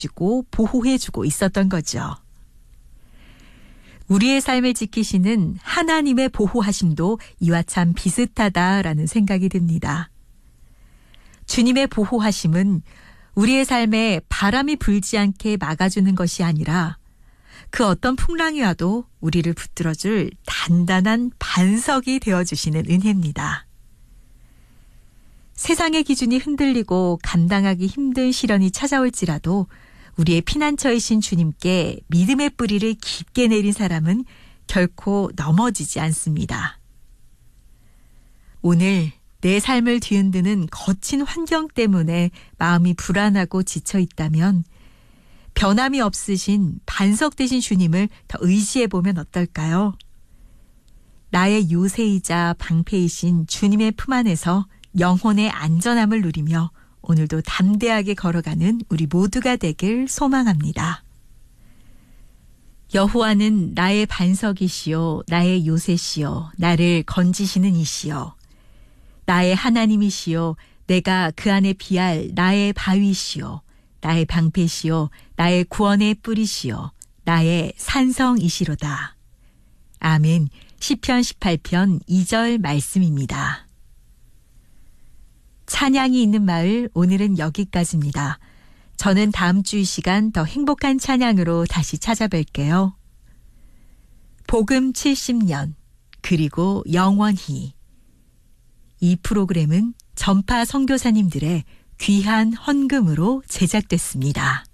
주고 보호해주고 있었던 거죠. 우리의 삶을 지키시는 하나님의 보호하심도 이와 참 비슷하다라는 생각이 듭니다. 주님의 보호하심은 우리의 삶에 바람이 불지 않게 막아주는 것이 아니라 그 어떤 풍랑이 와도 우리를 붙들어줄 단단한 반석이 되어주시는 은혜입니다. 세상의 기준이 흔들리고 감당하기 힘든 시련이 찾아올지라도 우리의 피난처이신 주님께 믿음의 뿌리를 깊게 내린 사람은 결코 넘어지지 않습니다. 오늘 내 삶을 뒤흔드는 거친 환경 때문에 마음이 불안하고 지쳐 있다면 변함이 없으신 반석 되신 주님을 더 의지해보면 어떨까요? 나의 요새이자 방패이신 주님의 품 안에서 영혼의 안전함을 누리며 오늘도 담대하게 걸어가는 우리 모두가 되길 소망합니다. 여호와는 나의 반석이시요 나의 요새시요 나를 건지시는 이시요 나의 하나님이시요 내가 그 안에 피할 나의 바위시요 나의 방패시요 나의 구원의 뿌리시요 나의 산성이시로다. 아멘. 시편 18편 2절 말씀입니다. 찬양이 있는 마을 오늘은 여기까지입니다. 저는 다음 주 이 시간 더 행복한 찬양으로 다시 찾아뵐게요. 복음 70년 그리고 영원히. 이 프로그램은 전파 선교사님들의 귀한 헌금으로 제작됐습니다.